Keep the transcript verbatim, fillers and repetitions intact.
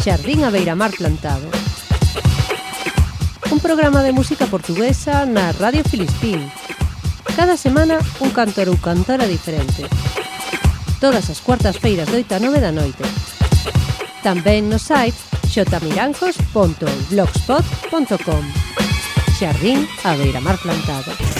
Xardín a Beiramar Plantado. Un programa de música portuguesa na Radio Filispín. Cada semana un cantor ou cantora diferente. Todas as cuartas feiras de oito a nove da noite. Tamén no site xotamiranjos punto blogspot punto com. Xardín a Beiramar Plantado.